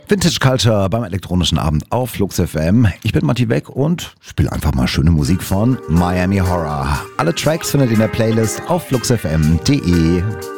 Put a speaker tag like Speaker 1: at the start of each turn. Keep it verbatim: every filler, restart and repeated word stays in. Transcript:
Speaker 1: Vintage Culture beim elektronischen Abend auf Flux F M. Ich bin Matti Beck und spiele einfach mal schöne Musik von Miami Horror. Alle Tracks findet ihr in der Playlist auf flux f m punkt d e.